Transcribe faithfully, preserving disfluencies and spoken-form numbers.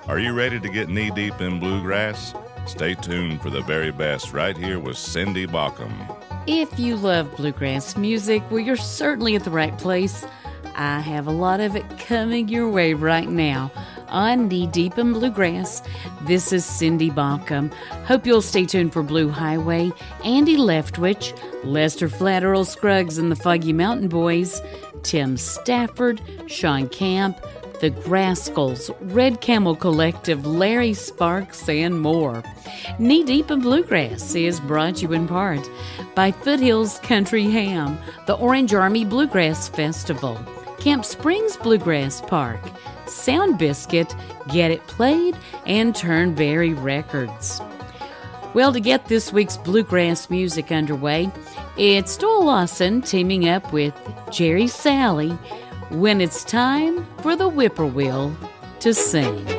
Are you ready to get knee-deep in bluegrass? Stay tuned for the very best right here with Cindy Baucom. If you love bluegrass music, well, you're certainly at the right place. I have a lot of it coming your way right now on Knee Deep in Bluegrass. This is Cindy Baucom. Hope you'll stay tuned for Blue Highway, Andy Leftwich, Lester Flat, Earl Scruggs and the Foggy Mountain Boys, Tim Stafford, Sean Camp, the Grascals, Red Camel Collective, Larry Sparks, and more. Knee Deep in Bluegrass is brought to you in part by Foothills Country Ham, the Orange Army Bluegrass Festival, Camp Springs Bluegrass Park, Sound Biscuit, Get It Played, and Turnberry Records. Well, to get this week's bluegrass music underway, it's Doyle Lawson teaming up with Jerry Salley when it's time for the whippoorwill to sing.